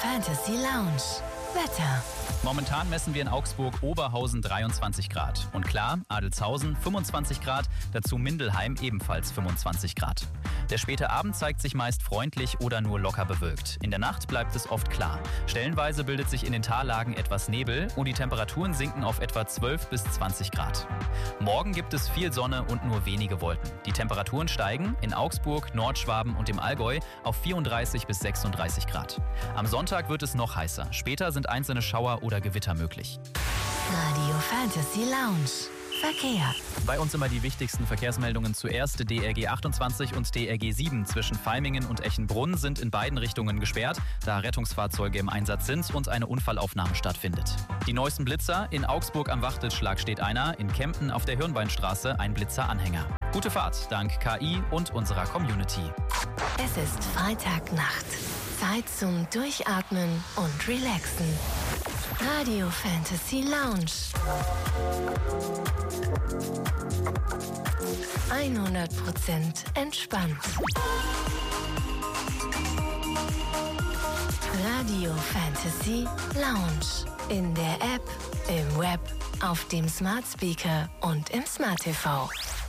Fantasy Lounge. Wetter. Momentan messen wir in Augsburg Oberhausen 23 Grad. Und klar, Adelzhausen 25 Grad, dazu Mindelheim ebenfalls 25 Grad. Der späte Abend zeigt sich meist freundlich oder nur locker bewölkt. In der Nacht bleibt es oft klar. Stellenweise bildet sich in den Tallagen etwas Nebel und die Temperaturen sinken auf etwa 12 bis 20 Grad. Morgen gibt es viel Sonne und nur wenige Wolken. Die Temperaturen steigen in Augsburg, Nordschwaben und im Allgäu auf 34 bis 36 Grad. Am Sonntag wird es noch heißer. Später sind einzelne Schauer oder Gewitter möglich. Radio Fantasy Lounge. Verkehr. Bei uns immer die wichtigsten Verkehrsmeldungen zuerst. DRG 28 und DRG 7 zwischen Vaimingen und Echenbrunn sind in beiden Richtungen gesperrt, da Rettungsfahrzeuge im Einsatz sind und eine Unfallaufnahme stattfindet. Die neuesten Blitzer: in Augsburg am Wachtelschlag steht einer, in Kempten auf der Hirnbeinstraße ein Blitzeranhänger. Gute Fahrt dank KI und unserer Community. Es ist Freitagnacht. Zeit zum Durchatmen und Relaxen. Radio Fantasy Lounge. 100% entspannt. Radio Fantasy Lounge. In der App, im Web, auf dem Smart Speaker und im Smart TV.